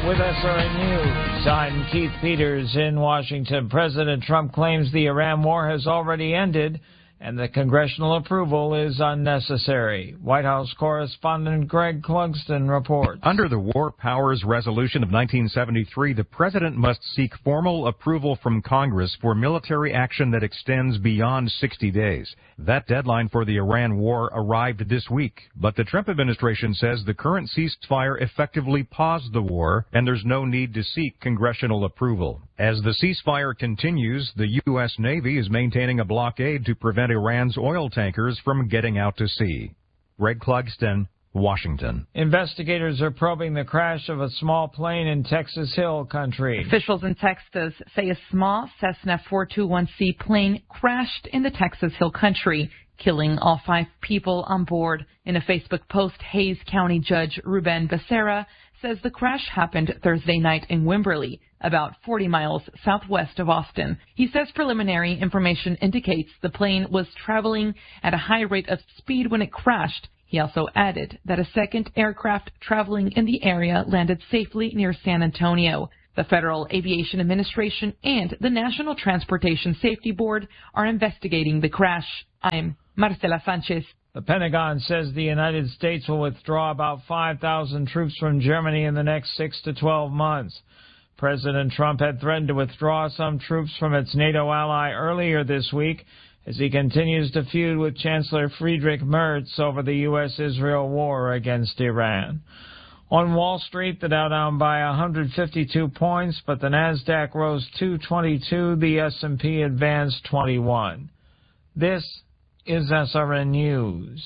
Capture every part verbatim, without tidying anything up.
with S R N News. I'm Keith Peters in Washington. President Trump claims the Iran war has already ended and the congressional approval is unnecessary. White House correspondent Greg Clugston reports. Under the War Powers Resolution of nineteen seventy-three, the president must seek formal approval from Congress for military action that extends beyond sixty days. That deadline for the Iran war arrived this week, but the Trump administration says the current ceasefire effectively paused the war and there's no need to seek congressional approval. As the ceasefire continues, the U S Navy is maintaining a blockade to prevent Iran's oil tankers from getting out to sea. Greg Clugston, Washington. Investigators are probing the crash of a small plane in Texas Hill Country. Officials in Texas say a small Cessna four twenty-one C plane crashed in the Texas Hill Country, killing all five people on board. In a Facebook post, Hays County Judge Ruben Becerra says the crash happened Thursday night in Wimberley, about forty miles southwest of Austin. He says preliminary information indicates the plane was traveling at a high rate of speed when it crashed. He also added that a second aircraft traveling in the area landed safely near San Antonio. The Federal Aviation Administration and the National Transportation Safety Board are investigating the crash. I'm Marcela Sanchez. The Pentagon says the United States will withdraw about five thousand troops from Germany in the next six to twelve months. President Trump had threatened to withdraw some troops from its NATO ally earlier this week as he continues to feud with Chancellor Friedrich Merz over the U S Israel war against Iran. On Wall Street, the Dow down by one hundred fifty-two points, but the Nasdaq rose two twenty-two, the S and P advanced twenty-one. This is S R N News.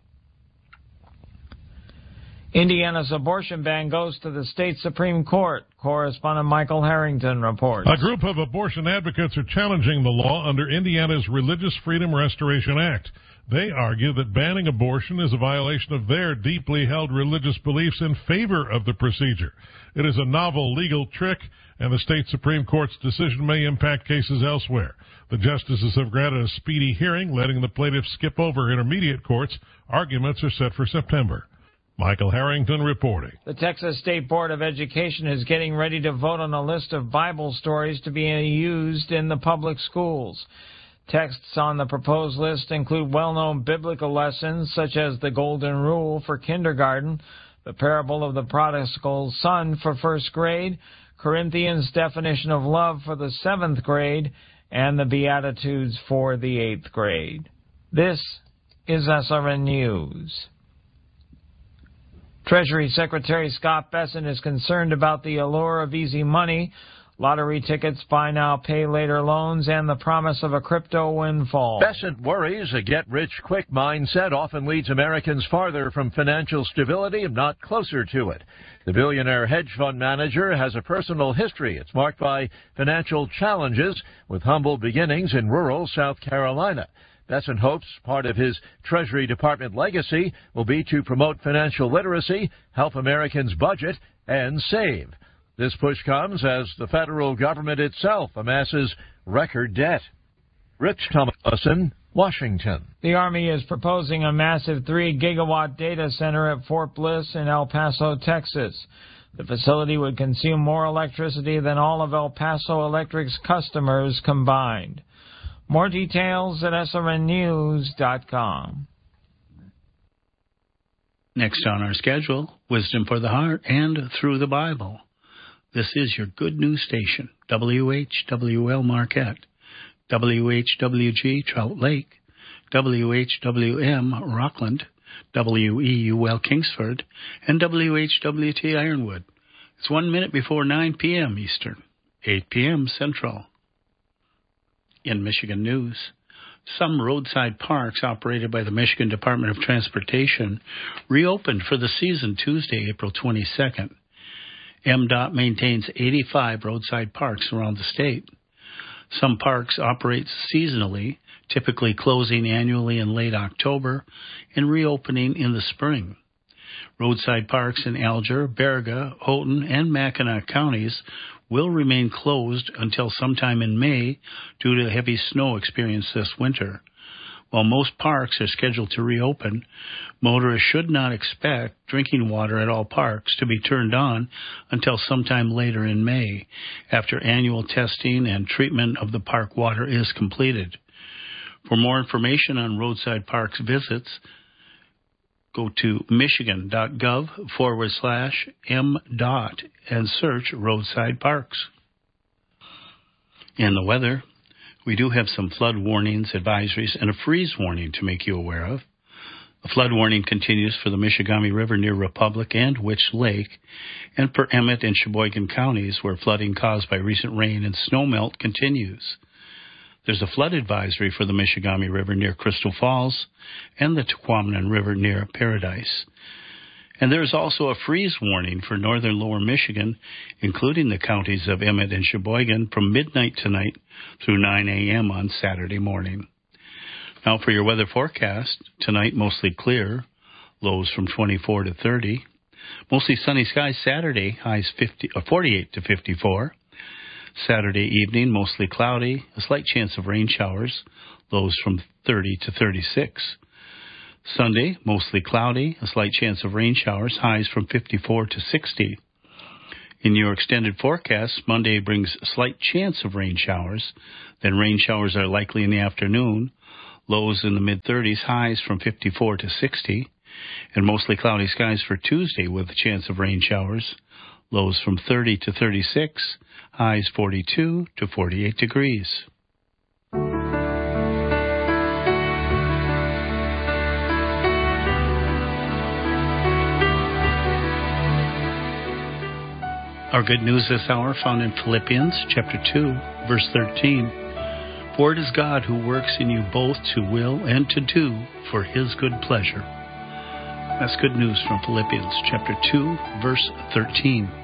Indiana's abortion ban goes to the state Supreme Court. Correspondent Michael Harrington reports. A group of abortion advocates are challenging the law under Indiana's Religious Freedom Restoration Act. They argue that banning abortion is a violation of their deeply held religious beliefs in favor of the procedure. It is a novel legal trick, and the state Supreme Court's decision may impact cases elsewhere. The justices have granted a speedy hearing, letting the plaintiffs skip over intermediate courts. Arguments are set for September. Michael Harrington reporting. The Texas State Board of Education is getting ready to vote on a list of Bible stories to be used in the public schools. Texts on the proposed list include well-known biblical lessons such as the Golden Rule for kindergarten, the parable of the prodigal son for first grade, Corinthians' definition of love for the seventh grade, and the Beatitudes for the eighth grade. This is S R N News. Treasury Secretary Scott Bessent is concerned about the allure of easy money, lottery tickets, buy now, pay later loans, and the promise of a crypto windfall. Bessent worries a get-rich-quick mindset often leads Americans farther from financial stability and not closer to it. The billionaire hedge fund manager has a personal history. It's marked by financial challenges with humble beginnings in rural South Carolina. Bessent hopes part of his Treasury Department legacy will be to promote financial literacy, help Americans budget, and save. This push comes as the federal government itself amasses record debt. Rich Thomason, Washington. The Army is proposing a massive three gigawatt data center at Fort Bliss in El Paso, Texas. The facility would consume more electricity than all of El Paso Electric's customers combined. More details at S R N news dot com. Next on our schedule, Wisdom for the Heart and Through the Bible. This is your Good News Station, W H W L Marquette, W H W G Trout Lake, W H W M Rockland, W E U L Kingsford, and W H W T Ironwood. It's one minute before nine p.m. Eastern, eight p.m. Central. In Michigan news, some roadside parks operated by the Michigan Department of Transportation reopened for the season Tuesday, April twenty-second. M D O T maintains eighty-five roadside parks around the state. Some parks operate seasonally, typically closing annually in late October and reopening in the spring. Roadside parks in Alger, Baraga, Houghton, and Mackinac counties will remain closed until sometime in May due to heavy snow experienced this winter. While most parks are scheduled to reopen, motorists should not expect drinking water at all parks to be turned on until sometime later in May, after annual testing and treatment of the park water is completed. For more information on roadside parks visits, go to michigan.gov forward slash M dot and search roadside parks. In the weather, we do have some flood warnings, advisories, and a freeze warning to make you aware of. The flood warning continues for the Michigamme River near Republic and Witch Lake, and for Emmett and Sheboygan counties, where flooding caused by recent rain and snowmelt continues. There's a flood advisory for the Michigamme River near Crystal Falls and the Tequamanon River near Paradise. And there is also a freeze warning for northern lower Michigan, including the counties of Emmett and Sheboygan, from midnight tonight through nine a.m. on Saturday morning. Now for your weather forecast, tonight mostly clear, lows from twenty-four to thirty. Mostly sunny skies Saturday, highs fifty, uh, forty-eight to fifty-four. Saturday evening, mostly cloudy, a slight chance of rain showers, lows from thirty to thirty-six. Sunday, mostly cloudy, a slight chance of rain showers, highs from fifty-four to sixty. In your extended forecast, Monday brings a slight chance of rain showers, then rain showers are likely in the afternoon, lows in the mid-thirties, highs from fifty-four to sixty, and mostly cloudy skies for Tuesday with a chance of rain showers, lows from thirty to thirty-six, highs forty-two to forty-eight degrees. Our good news this hour found in Philippians chapter two, verse thirteen. For it is God who works in you both to will and to do for his good pleasure. That's good news from Philippians chapter two, verse thirteen.